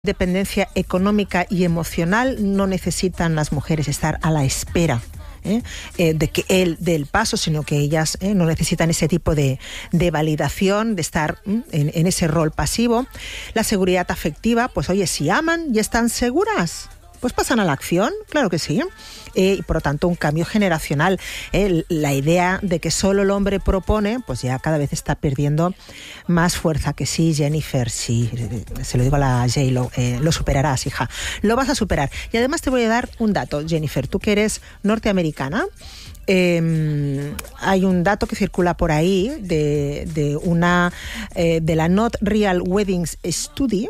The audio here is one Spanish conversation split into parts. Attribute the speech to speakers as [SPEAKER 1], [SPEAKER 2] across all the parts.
[SPEAKER 1] Dependencia económica y emocional, no necesitan las mujeres estar a la espera de que él dé el paso, sino que ellas no necesitan ese tipo de validación, de estar en ese rol pasivo. La seguridad afectiva, pues oye, si aman y están seguras, pues pasan a la acción, claro que sí. Y por lo tanto un cambio generacional. La idea de que solo el hombre propone, pues ya cada vez está perdiendo más fuerza. Que sí, Jennifer, sí, se lo digo a la J-Lo, lo superarás, hija, lo vas a superar. Y además te voy a dar un dato, Jennifer, tú que eres norteamericana. Hay un dato que circula por ahí de la Not Real Weddings Study,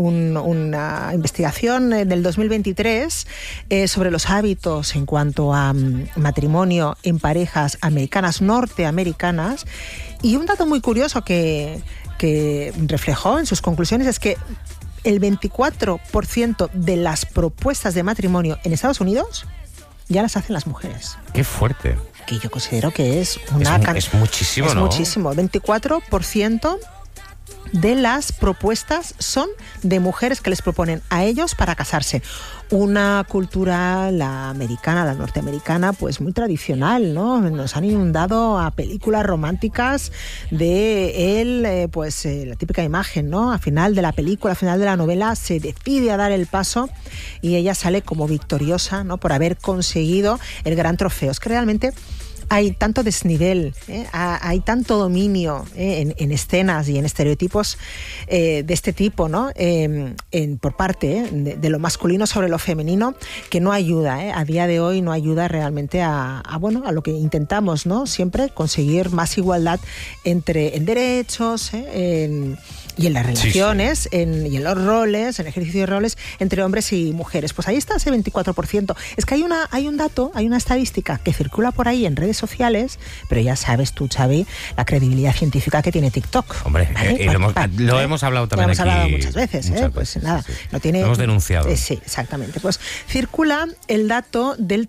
[SPEAKER 1] una investigación del 2023 sobre los hábitos en cuanto a matrimonio en parejas norteamericanas, y un dato muy curioso que reflejó en sus conclusiones es que el 24% de las propuestas de matrimonio en Estados Unidos ya las hacen las mujeres.
[SPEAKER 2] ¡Qué fuerte!
[SPEAKER 1] Que yo considero que es
[SPEAKER 2] es muchísimo, ¿no?
[SPEAKER 1] Es muchísimo. 24% de las propuestas son de mujeres que les proponen a ellos para casarse. Una cultura, la americana, la norteamericana, pues muy tradicional, ¿no? Nos han inundado a películas románticas de él, la típica imagen, ¿no? Al final de la película, al final de la novela, se decide a dar el paso y ella sale como victoriosa, ¿no? Por haber conseguido el gran trofeo. Es que realmente hay tanto desnivel, hay tanto dominio en escenas y en estereotipos de este tipo, ¿no? Por parte de lo masculino sobre lo femenino, que no ayuda, a día de hoy no ayuda realmente a lo que intentamos, ¿no? Siempre conseguir más igualdad en derechos, y en las relaciones, sí. Y en los roles, en el ejercicio de roles entre hombres y mujeres. Pues ahí está ese 24%. Es que hay un dato, hay una estadística que circula por ahí en redes sociales, pero ya sabes tú, Xavi, la credibilidad científica que tiene TikTok.
[SPEAKER 2] Hombre, ¿vale? Lo hemos hablado también aquí.
[SPEAKER 1] Lo hemos hablado muchas veces, Pues
[SPEAKER 2] veces,
[SPEAKER 1] nada,
[SPEAKER 2] sí.
[SPEAKER 1] lo tiene.
[SPEAKER 2] Lo hemos denunciado.
[SPEAKER 1] Sí, exactamente. Pues circula el dato del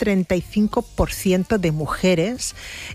[SPEAKER 1] 35% de mujeres,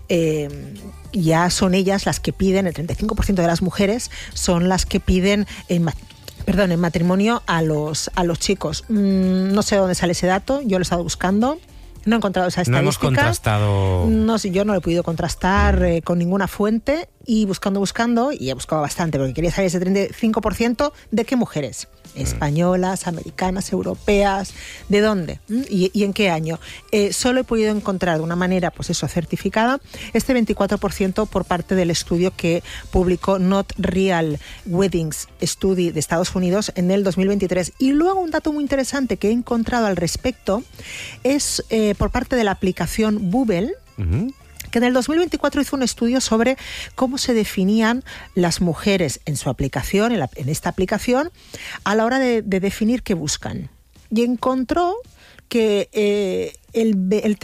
[SPEAKER 1] ya son ellas las que piden, el 35% de las mujeres son las que piden en matrimonio a los chicos. No sé dónde sale ese dato, yo lo he estado buscando. No he encontrado esa estadística.
[SPEAKER 2] No hemos contrastado.
[SPEAKER 1] No, yo no lo he podido contrastar con ninguna fuente, y buscando, y he buscado bastante, porque quería saber ese 35% de qué mujeres. Españolas, americanas, europeas, ¿de dónde? ¿Y en qué año? Solo he podido encontrar de una manera, pues eso, certificada, este 24% por parte del estudio que publicó Not Real Weddings Study de Estados Unidos en el 2023. Y luego un dato muy interesante que he encontrado al respecto es por parte de la aplicación Bubble, que en el 2024 hizo un estudio sobre cómo se definían las mujeres en su aplicación, en esta aplicación, a la hora de definir qué buscan. Y encontró que el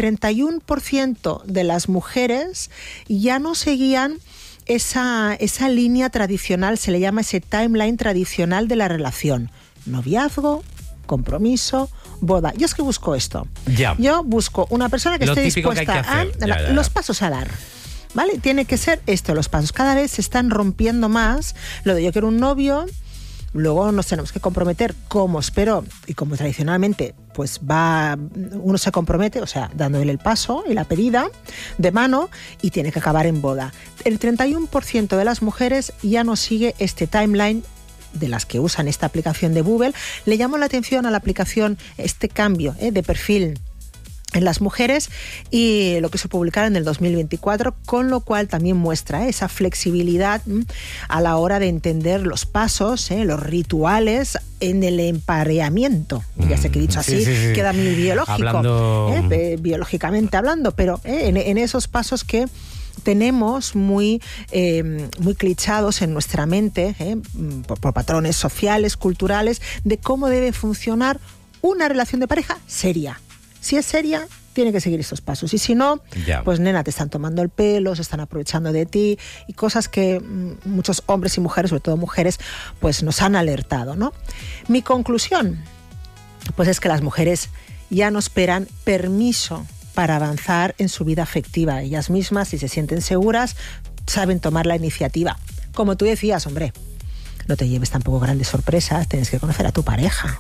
[SPEAKER 1] 31% de las mujeres ya no seguían esa línea tradicional, se le llama ese timeline tradicional de la relación. Noviazgo, compromiso, boda. Yo es que busco esto.
[SPEAKER 2] Ya.
[SPEAKER 1] Yo busco una persona que esté dispuesta a los pasos a dar. ¿Vale? Tiene que ser esto, los pasos. Cada vez se están rompiendo más lo de yo quiero un novio, luego nos tenemos que comprometer como espero y como tradicionalmente pues uno se compromete, o sea, dándole el paso y la pedida de mano, y tiene que acabar en boda. El 31% de las mujeres ya no sigue este timeline de las que usan esta aplicación de Bubble. Le llamó la atención a la aplicación este cambio de perfil en las mujeres y lo que se publicará en el 2024, con lo cual también muestra esa flexibilidad a la hora de entender los pasos, los rituales en el empareamiento. Ya sé que he dicho así, sí. Queda muy biológico, biológicamente hablando, pero en esos pasos que tenemos muy clichados en nuestra mente, por patrones sociales, culturales, de cómo debe funcionar una relación de pareja seria. Si es seria, tiene que seguir estos pasos. Y si no, pues nena, te están tomando el pelo, se están aprovechando de ti, y cosas que muchos hombres y mujeres, sobre todo mujeres, pues nos han alertado, ¿no? Mi conclusión, pues es que las mujeres ya no esperan permiso para avanzar en su vida afectiva. Ellas mismas, si se sienten seguras, saben tomar la iniciativa. Como tú decías, hombre, no te lleves tampoco grandes sorpresas, tienes que conocer a tu pareja.